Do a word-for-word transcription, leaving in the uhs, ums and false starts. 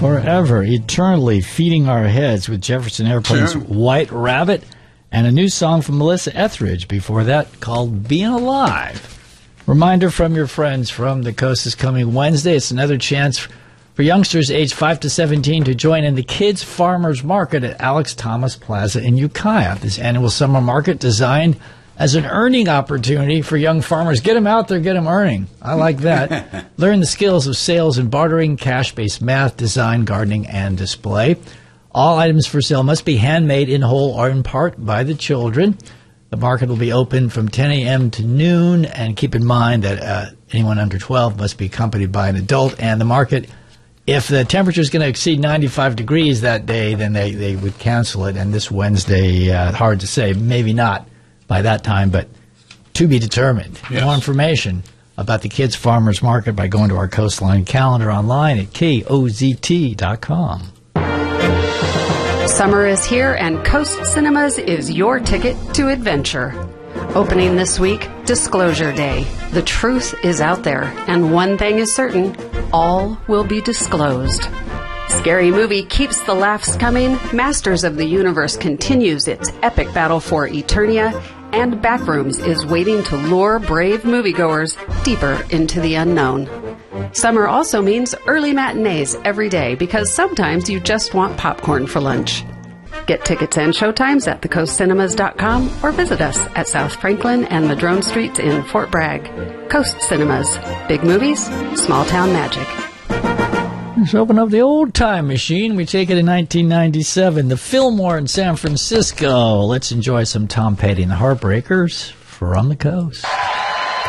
Forever, eternally feeding our heads with Jefferson Airplane's Sure. White Rabbit, and a new song from Melissa Etheridge before that called Being Alive. Reminder from your friends from the coast is coming Wednesday. It's another chance for youngsters aged five to seventeen to join in the Kids Farmers Market at Alex Thomas Plaza in Ukiah. This annual summer market designed as an earning opportunity for young farmers. Get them out there, get them earning. I like that. Learn the skills of sales and bartering, cash-based math, design, gardening, and display. All items for sale must be handmade in whole or in part by the children. The market will be open from ten a.m. to noon, and keep in mind that uh, anyone under twelve must be accompanied by an adult. And the market, if the temperature is going to exceed ninety-five degrees that day, then they, they would cancel it. And this Wednesday, uh, hard to say, maybe not by that time, but to be determined. Yes. More information about the Kids Farmers Market by going to our Coastline calendar online at K O Z T dot com. Summer is here, and Coast Cinemas is your ticket to adventure. Opening this week, Disclosure Day. The truth is out there, and one thing is certain, all will be disclosed. Scary Movie keeps the laughs coming, Masters of the Universe continues its epic battle for Eternia, and Backrooms is waiting to lure brave moviegoers deeper into the unknown. Summer also means early matinees every day, because sometimes you just want popcorn for lunch. Get tickets and showtimes at the coast cinemas dot com or visit us at South Franklin and Madrone Streets in Fort Bragg. Coast Cinemas. Big movies, small town magic. Let's open up the old time machine. We take it in nineteen ninety-seven, the Fillmore in San Francisco. Let's enjoy some Tom Petty and the Heartbreakers from the coast.